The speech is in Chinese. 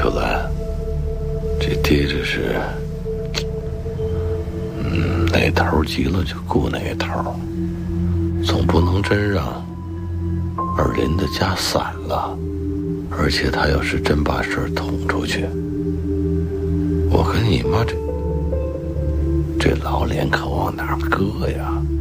秋兰，这爹这是，哪头急了就顾哪头，总不能真让尔林的家散了。而且他要是真把事儿捅出去，我跟你妈这老脸可往哪儿搁呀？